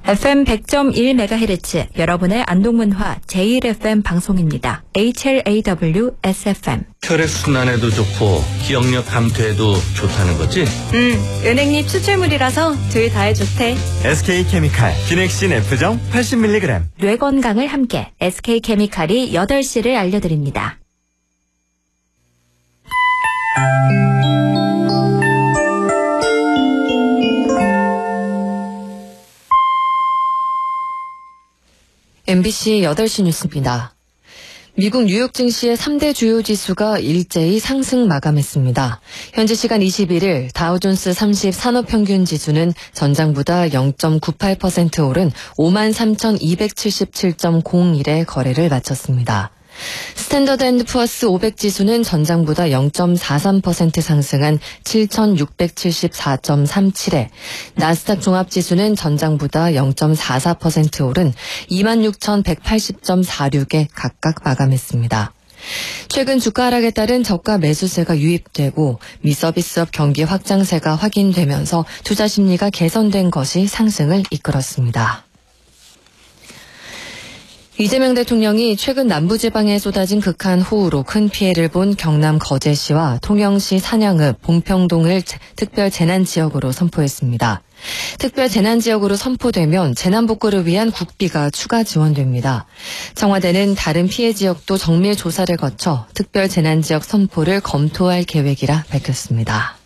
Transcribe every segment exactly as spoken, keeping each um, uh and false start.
에프엠 백 점 일 메가헤르츠 여러분의 안동문화 제일 에프엠 방송입니다. 에이치엘에이더블유 에스에프엠. 혈액순환에도 좋고 기억력 감퇴에도 좋다는 거지? 음, 은행잎 추출물이라서 둘 다에 좋대. 에스케이케미칼 기넥신 F정 팔십 밀리그램. 뇌 건강을 함께 에스케이케미칼이 여덟 시를 알려드립니다. 엠비씨 여덟 시 뉴스입니다. 미국 뉴욕 증시의 삼 대 주요 지수가 일제히 상승 마감했습니다. 현지 시간 이십일 일 다우존스 삼십 산업평균 지수는 전장보다 영 점 구팔 퍼센트 오른 오만 삼천이백칠십칠 점 공일에 거래를 마쳤습니다. 스탠더드 앤드 푸어스 오백 지수는 전장보다 영 점 사삼 퍼센트 상승한 칠천육백칠십사 점 삼칠에, 나스닥 종합지수는 전장보다 영 점 사사 퍼센트 오른 이만 육천백팔십 점 사육에 각각 마감했습니다. 최근 주가 하락에 따른 저가 매수세가 유입되고 미서비스업 경기 확장세가 확인되면서 투자 심리가 개선된 것이 상승을 이끌었습니다. 이재명 대통령이 최근 남부지방에 쏟아진 극한 호우로 큰 피해를 본 경남 거제시와 통영시 산양읍, 봉평동을 특별 재난지역으로 선포했습니다. 특별 재난지역으로 선포되면 재난복구를 위한 국비가 추가 지원됩니다. 청와대는 다른 피해 지역도 정밀 조사를 거쳐 특별 재난지역 선포를 검토할 계획이라 밝혔습니다.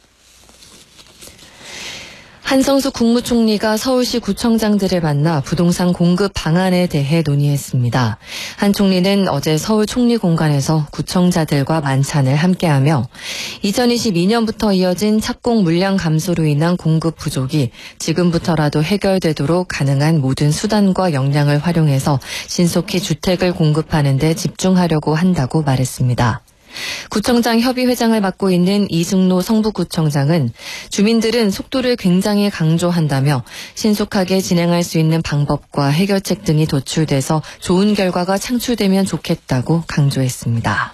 한성수 국무총리가 서울시 구청장들을 만나 부동산 공급 방안에 대해 논의했습니다. 한 총리는 어제 서울 총리공관에서 구청장들과 만찬을 함께하며 이천이십이 년부터 이어진 착공 물량 감소로 인한 공급 부족이 지금부터라도 해결되도록 가능한 모든 수단과 역량을 활용해서 신속히 주택을 공급하는 데 집중하려고 한다고 말했습니다. 구청장 협의회장을 맡고 있는 이승로 성북구청장은 주민들은 속도를 굉장히 강조한다며 신속하게 진행할 수 있는 방법과 해결책 등이 도출돼서 좋은 결과가 창출되면 좋겠다고 강조했습니다.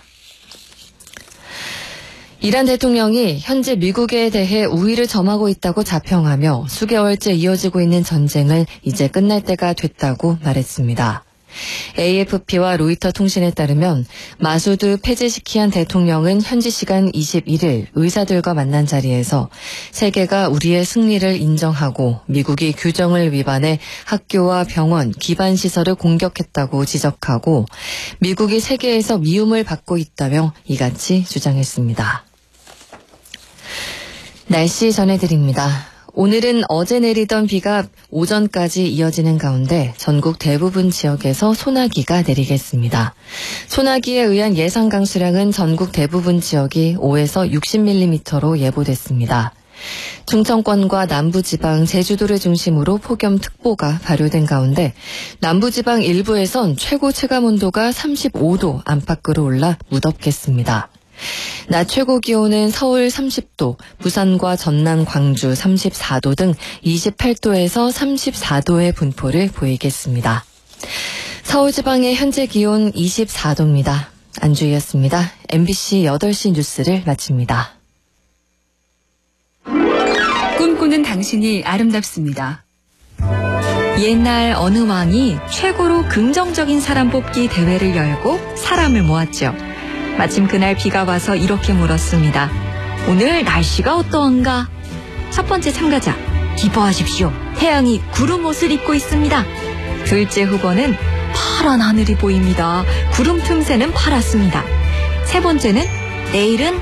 이란 대통령이 현재 미국에 대해 우위를 점하고 있다고 자평하며 수개월째 이어지고 있는 전쟁을 이제 끝날 때가 됐다고 말했습니다. 에이에프피와 로이터 통신에 따르면 마수드 페제시키안 대통령은 현지 시간 이십일 일 의사들과 만난 자리에서 세계가 우리의 승리를 인정하고 미국이 규정을 위반해 학교와 병원, 기반시설을 공격했다고 지적하고 미국이 세계에서 미움을 받고 있다며 이같이 주장했습니다. 날씨 전해드립니다. 오늘은 어제 내리던 비가 오전까지 이어지는 가운데 전국 대부분 지역에서 소나기가 내리겠습니다. 소나기에 의한 예상 강수량은 전국 대부분 지역이 오에서 육십 밀리미터로 예보됐습니다. 충청권과 남부지방, 제주도를 중심으로 폭염특보가 발효된 가운데 남부지방 일부에선 최고 체감온도가 삼십오 도 안팎으로 올라 무덥겠습니다. 낮 최고 기온은 서울 삼십 도, 부산과 전남, 광주 삼십사 도 등 이십팔 도에서 삼십사 도의 분포를 보이겠습니다. 서울지방의 현재 기온 이십사 도입니다. 안주희였습니다. 엠비씨 여덟 시 뉴스를 마칩니다. 꿈꾸는 당신이 아름답습니다. 옛날 어느 왕이 최고로 긍정적인 사람 뽑기 대회를 열고 사람을 모았죠. 마침 그날 비가 와서 이렇게 물었습니다. 오늘 날씨가 어떠한가? 첫 번째 참가자, 기뻐하십시오. 태양이 구름 옷을 입고 있습니다. 둘째 후보는 파란 하늘이 보입니다. 구름 틈새는 파랗습니다. 세 번째는 내일은